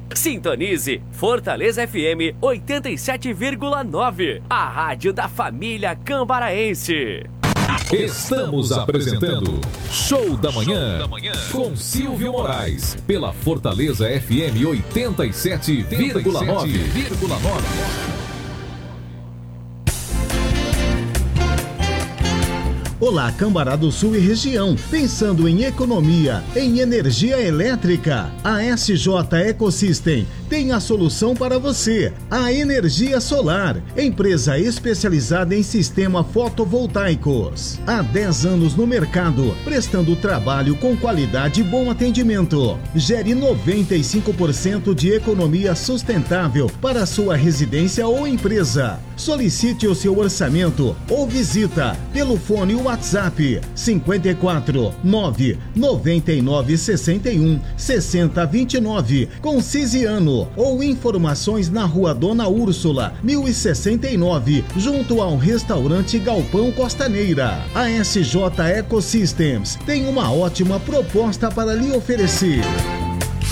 Sintonize Fortaleza FM 87,9, a rádio da família cambaraense. Estamos apresentando Show da Manhã com Silvio Moraes pela Fortaleza FM 87,9. Olá, Cambará do Sul e região. Pensando em economia, em energia elétrica, a SJ Ecosystem tem a solução para você. A Energia Solar, empresa especializada em sistema fotovoltaicos. Há 10 anos no mercado, prestando trabalho com qualidade e bom atendimento. Gere 95% de economia sustentável para sua residência ou empresa. Solicite o seu orçamento ou visita pelo fone WhatsApp 54 9 99 61 60 29 com Cisiano ou informações na Rua Dona Úrsula 1069 junto ao restaurante Galpão Costaneira. A SJ Ecosystems tem uma ótima proposta para lhe oferecer.